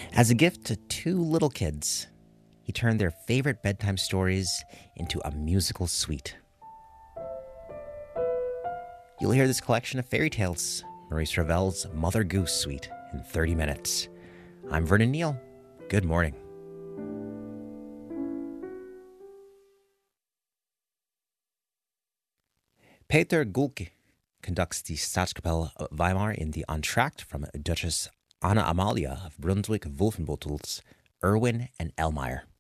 As a gift to two little kids, he turned their favorite bedtime stories into a musical suite. You'll hear this collection of fairy tales, Maurice Ravel's Mother Goose Suite, in 30 minutes. I'm Vernon Neal. Good morning. Peter Gulke conducts the Staatskapelle Weimar in the entr'acte from Duchess Anna Amalia of Brunswick-Wolfenbüttel's Erwin and Elmire.